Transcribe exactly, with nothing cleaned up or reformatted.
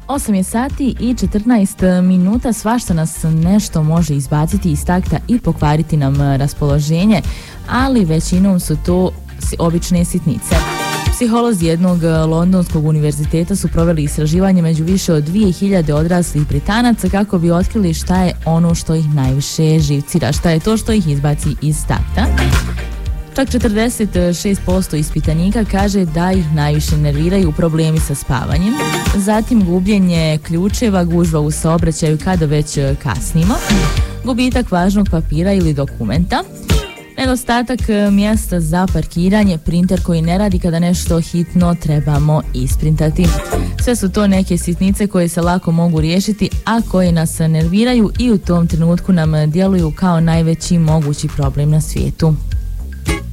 osam je sati i četrnaest minuta, svašta nas nešto može izbaciti iz takta i pokvariti nam raspoloženje, ali većinom su to obične sitnice. Psiholozi jednog londonskog univerziteta su proveli istraživanje među više od dvije hiljade odraslih Britanaca kako bi otkrili šta je ono što ih najviše živcira, šta je to što ih izbaci iz takta. Čak četrdeset šest posto ispitanika kaže da ih najviše nerviraju problemi sa spavanjem, zatim gubljenje ključeva, gužva u saobraćaju kada već kasnimo, gubitak važnog papira ili dokumenta, nedostatak mjesta za parkiranje, printer koji ne radi kada nešto hitno trebamo isprintati. Sve su to neke sitnice koje se lako mogu riješiti, a koje nas nerviraju i u tom trenutku nam djeluju kao najveći mogući problem na svijetu.